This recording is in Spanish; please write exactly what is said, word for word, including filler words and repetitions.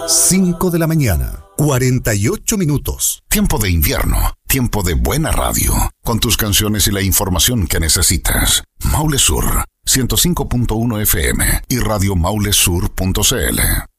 cinco de la mañana, cuarenta y ocho minutos. Tiempo de invierno, tiempo de buena radio, con tus canciones y la información que necesitas. Maule Sur, ciento cinco punto uno F M y radio maule sur punto c l.